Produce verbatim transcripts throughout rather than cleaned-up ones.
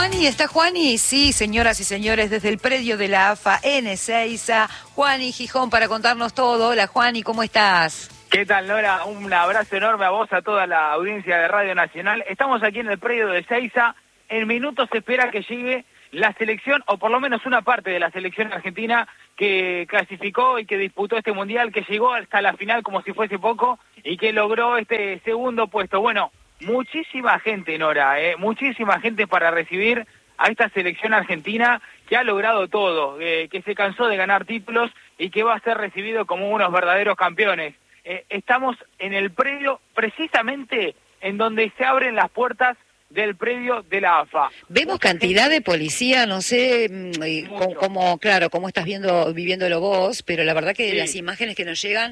Juani, ¿está Juani? Sí, señoras y señores, desde el predio de la A F A en Ezeiza, Juani Gijón para contarnos todo. Hola Juani, ¿cómo estás? ¿Qué tal, Nora? Un abrazo enorme a vos, a toda la audiencia de Radio Nacional. Estamos aquí en el predio de Ezeiza. En minutos se espera que llegue la selección, o por lo menos una parte de la selección argentina que clasificó y que disputó este mundial, que llegó hasta la final como si fuese poco y que logró este segundo puesto. Bueno, muchísima gente, Nora, eh, muchísima gente para recibir a esta selección argentina que ha logrado todo, eh, que se cansó de ganar títulos y que va a ser recibido como unos verdaderos campeones. Eh, estamos en el predio precisamente en donde se abren las puertas del predio de la A F A. Vemos Mucha cantidad gente... de policía, no sé cómo, cómo, claro, cómo estás viendo, viviéndolo vos, pero la verdad que sí, las imágenes que nos llegan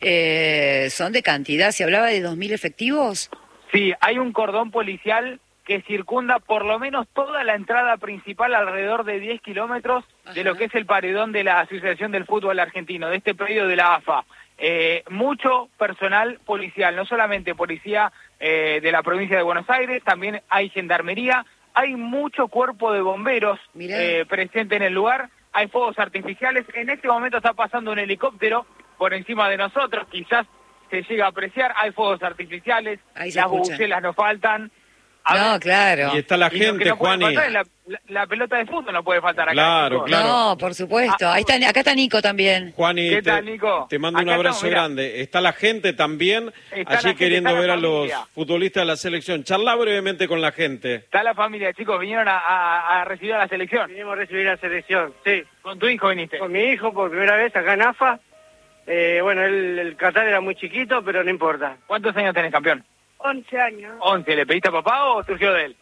eh, son de cantidad. ¿Se hablaba de dos mil efectivos? Sí, hay un cordón policial que circunda por lo menos toda la entrada principal, alrededor de diez kilómetros de lo que es el paredón de la Asociación del Fútbol Argentino, de este predio de la A F A. Eh, mucho personal policial, no solamente policía eh, de la provincia de Buenos Aires, también hay gendarmería, hay mucho cuerpo de bomberos eh, presente en el lugar, hay fuegos artificiales. En este momento está pasando un helicóptero por encima de nosotros, quizás se llega a apreciar, hay fuegos artificiales, las bubucelas no faltan. A no, ver, claro. Y está la y gente, no Juani. La, la, la pelota de fútbol no puede faltar acá. Claro, chicos. claro. No, por supuesto. Ahí está, acá está Nico también. Juani, ¿Qué te, tal, Nico? te mando Acá un abrazo estamos, grande. Está la gente también, está allí gente, queriendo ver a los familia. futbolistas de la selección. Charla brevemente con la gente. Está la familia, chicos, vinieron a, a, a recibir a la selección. Vinimos a recibir a la selección, sí. ¿Con tu hijo viniste? Con mi hijo por primera vez acá en A F A. Eh, bueno, el, el Qatar era muy chiquito, pero no importa. ¿Cuántos años tenés, campeón? once años. once. ¿Le pediste a papá o surgió de él?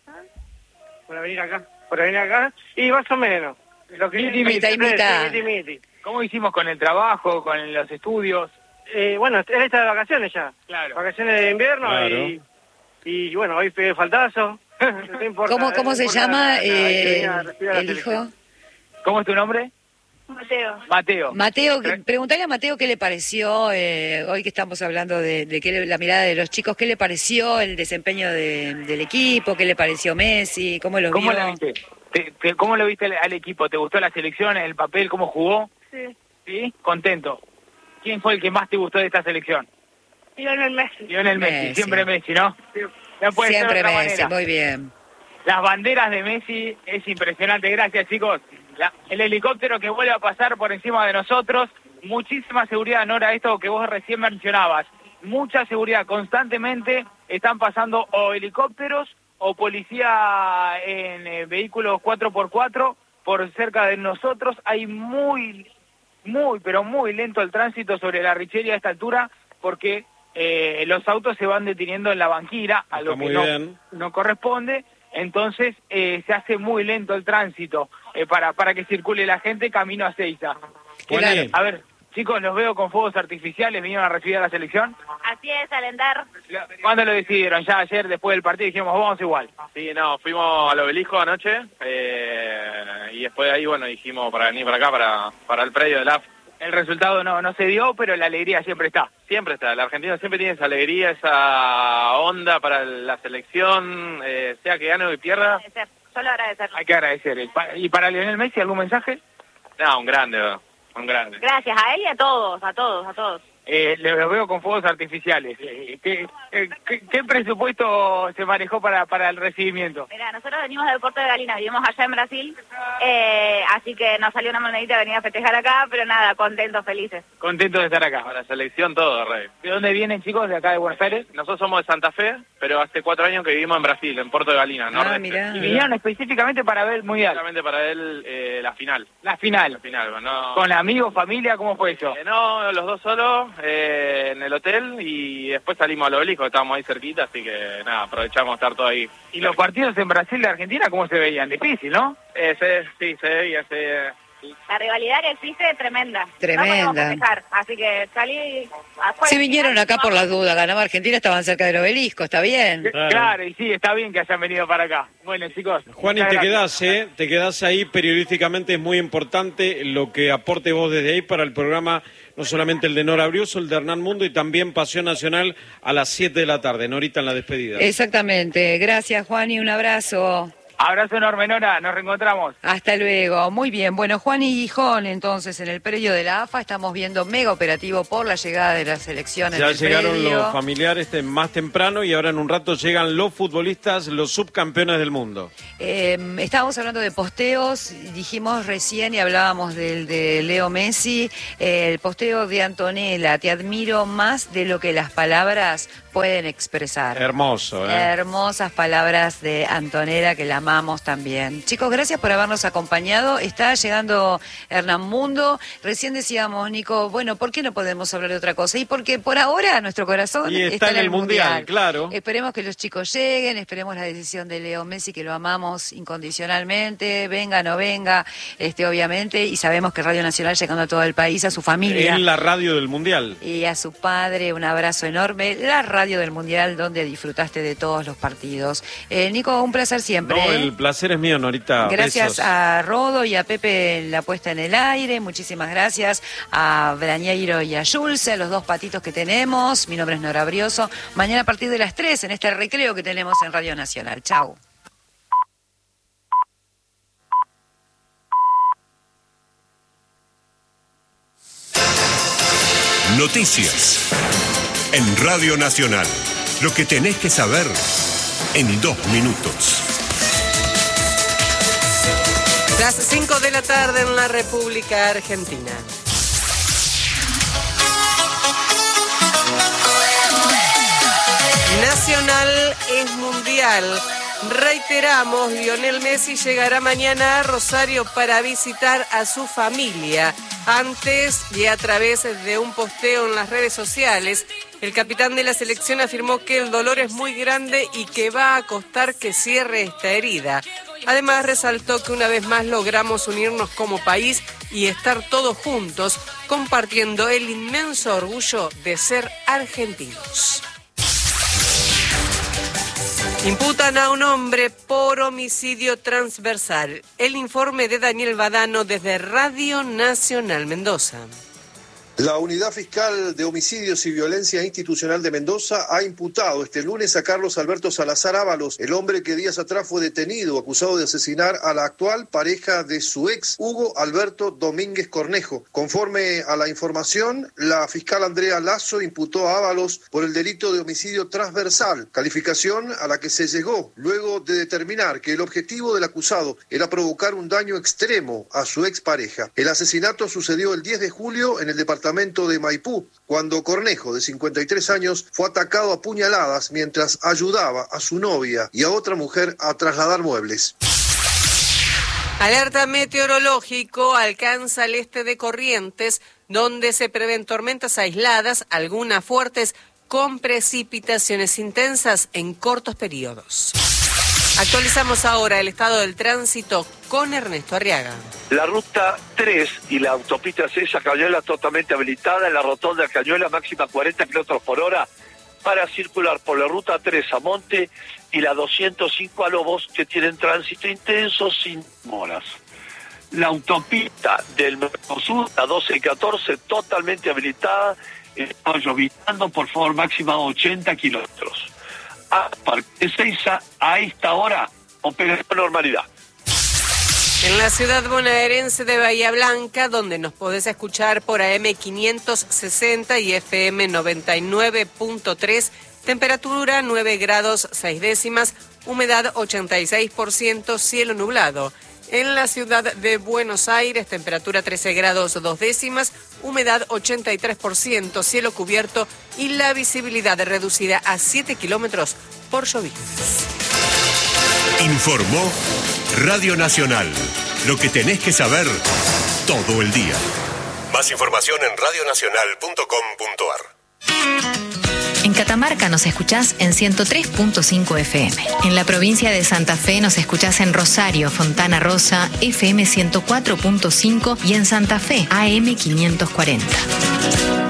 Para venir acá, para venir acá, y más o menos. Lo que Miti, miti, mitad. miti, miti. ¿Cómo hicimos con el trabajo, con los estudios? Eh, bueno, él está de vacaciones ya. Claro. Vacaciones de invierno Claro. y, y bueno, hoy pegué faltazo. No importa, ¿Cómo, cómo no se importa llama nada, hay que eh, venir a recibir a la el hijo? selección. ¿Cómo es tu nombre? Mateo. Mateo. Mateo, preguntale a Mateo qué le pareció, eh, hoy que estamos hablando de, de qué le, la mirada de los chicos, qué le pareció el desempeño de, del equipo, qué le pareció Messi, cómo lo ¿Cómo vio. la viste? ¿Te, te, ¿Cómo lo viste al, al equipo? ¿Te gustó la selección, el papel, cómo jugó? Sí. ¿Sí? Contento. ¿Quién fue el que más te gustó de esta selección? Lionel Messi. Lionel Messi, Messi. Siempre Messi, ¿no? No puede Siempre ser de otra Messi, manera. muy bien. Las banderas de Messi es impresionante. Gracias, chicos. La, el helicóptero que vuelve a pasar por encima de nosotros. Muchísima seguridad, Nora, esto que vos recién mencionabas. Mucha seguridad. Constantemente están pasando o helicópteros o policía en eh, vehículos cuatro por cuatro por cerca de nosotros. Hay muy, muy, pero muy lento el tránsito sobre la Richeria a esta altura porque eh, los autos se van deteniendo en la banquina, a lo Está que muy no, bien. no corresponde. Entonces eh, se hace muy lento el tránsito eh, para para que circule la gente camino a Ezeiza. Juani. A ver, chicos, los veo con fuegos artificiales, vinieron a recibir a la selección. Así es, alentar. ¿Cuándo lo decidieron? Ya ayer, después del partido, dijimos, vamos igual. Sí, no, fuimos al Obelisco anoche eh, y después de ahí, bueno, dijimos para venir para acá, para, para el predio del A F A. El resultado no no se dio, pero la alegría siempre está. Siempre está, el argentino siempre tiene esa alegría, esa onda para la selección, eh, sea que gane o que pierda. Agradecer, solo agradecer. Hay que agradecer. ¿Y para Lionel Messi algún mensaje? No, un grande, un grande. Gracias a él y a todos, a todos, a todos. Eh, los veo con fuegos artificiales. Eh, ¿qué, eh, qué, ¿Qué presupuesto se manejó para, para el recibimiento? Mira, nosotros venimos del Puerto de Galina, vivimos allá en Brasil, eh, así que nos salió una monedita, venía a festejar acá, pero nada, contentos, felices. Contento de estar acá. Para la selección todo, Rey. ¿De dónde vienen, chicos? ¿De acá de Buenos Aires? Nosotros somos de Santa Fe, pero hace cuatro años que vivimos en Brasil, en Puerto de Galina, Ah, nordeste. mirá. Y vinieron específicamente para ver el Mundial. Solamente para él eh, la final. La final. La final, no... ¿Con amigos, familia? ¿Cómo fue eso? Eh, no, los dos solos eh, en el hotel y después salimos al Obelisco, estábamos ahí cerquita, así que nada, aprovechamos de estar todo ahí. ¿Y los partidos en Brasil y Argentina cómo se veían? Difícil, ¿no? Eh, se, sí, se veía, se... La rivalidad que existe es tremenda. Tremenda. No podemos festejar, así que salí... afuera. Si vinieron acá por las dudas, ganaba Argentina, estaban cerca del Obelisco, está bien. Claro. Claro, y sí, está bien que hayan venido para acá. Bueno, chicos. Juani, muchas te gracias. quedás, ¿eh? Te quedás ahí periodísticamente, es muy importante lo que aporte vos desde ahí para el programa, no solamente el de Nora Briuso, el de Hernán Mundo y también Pasión Nacional a las siete de la tarde, Norita en la despedida. Exactamente. Gracias, Juani, un abrazo. Abrazo enorme, Nora, nos reencontramos. Hasta luego, muy bien. Bueno, Juan y Gijón, entonces, en el predio de la A F A estamos viendo mega operativo por la llegada de la selección. Ya en el llegaron predio. los familiares más temprano y ahora en un rato llegan los futbolistas, los subcampeones del mundo. Eh, estábamos hablando de posteos, dijimos recién y hablábamos del de Leo Messi, eh, el posteo de Antonella, te admiro más de lo que las palabras pueden expresar. Hermoso, ¿eh? Hermosas palabras de Antonella, que la amamos también. Chicos, gracias por habernos acompañado. Está llegando Hernán Mundo. Recién decíamos, Nico, bueno, ¿por qué no podemos hablar de otra cosa? Y porque por ahora nuestro corazón Y está, está en el mundial, mundial, claro. Esperemos que los chicos lleguen, esperemos la decisión de Leo Messi, que lo amamos incondicionalmente, venga, no venga, este, obviamente, y sabemos que Radio Nacional llegando a todo el país, a su familia. En la radio del mundial. Y a su padre, un abrazo enorme. La radio del mundial donde disfrutaste de todos los partidos. Eh, Nico, un placer siempre. No, ¿eh? el placer es mío, Norita. Gracias Besos. a Rodo y a Pepe en la puesta en el aire. Muchísimas gracias a Brañeiro y a Yulce, los dos patitos que tenemos. Mi nombre es Nora Brioso. Mañana a partir de las tres en este recreo que tenemos en Radio Nacional. Chau. Noticias en Radio Nacional. Lo que tenés que saber en dos minutos. Las cinco de la tarde en la República Argentina. Nacional es mundial. Reiteramos, Lionel Messi llegará mañana a Rosario para visitar a su familia. Antes y a través de un posteo en las redes sociales, el capitán de la selección afirmó que el dolor es muy grande y que va a costar que cierre esta herida. Además, resaltó que una vez más logramos unirnos como país y estar todos juntos, compartiendo el inmenso orgullo de ser argentinos. Imputan a un hombre por homicidio transversal. El informe de Daniel Badano desde Radio Nacional Mendoza. La Unidad Fiscal de Homicidios y Violencia Institucional de Mendoza ha imputado este lunes a Carlos Alberto Salazar Ábalos, el hombre que días atrás fue detenido, acusado de asesinar a la actual pareja de su ex, Hugo Alberto Domínguez Cornejo. Conforme a la información, la fiscal Andrea Lazo imputó a Ábalos por el delito de homicidio transversal, calificación a la que se llegó luego de determinar que el objetivo del acusado era provocar un daño extremo a su expareja. El asesinato sucedió el diez de julio en el departamento de Maipú, cuando Cornejo, de cincuenta y tres años, fue atacado a puñaladas mientras ayudaba a su novia y a otra mujer a trasladar muebles. Alerta meteorológico alcanza el este de Corrientes, donde se prevén tormentas aisladas, algunas fuertes, con precipitaciones intensas en cortos periodos. Actualizamos ahora el estado del tránsito con Ernesto Arriaga. La ruta tres y la autopista seis a Cañuelas totalmente habilitada, en la rotonda de Cañuelas máxima cuarenta kilómetros por hora para circular por la ruta tres a Monte y la doscientos cinco a Lobos, que tienen tránsito intenso sin demoras. La autopista del Mercosur, la doce y catorce, totalmente habilitada, está lloviznando, por favor, máxima ochenta kilómetros. A Parque Ezeiza, a esta hora, opera con normalidad. En la ciudad bonaerense de Bahía Blanca, donde nos podés escuchar por A M quinientos sesenta y F M noventa y nueve punto tres, temperatura nueve grados seis décimas, humedad ochenta y seis por ciento, cielo nublado. En la ciudad de Buenos Aires, temperatura trece grados dos décimas, humedad ochenta y tres por ciento, cielo cubierto y la visibilidad reducida a siete kilómetros por lloviznas. Informó Radio Nacional. Lo que tenés que saber todo el día. Más información en radio nacional punto com punto a r. En Catamarca nos escuchás en ciento tres punto cinco F M. En la provincia de Santa Fe nos escuchás en Rosario, Fontana Rosa, F M ciento cuatro punto cinco y en Santa Fe, A M quinientos cuarenta.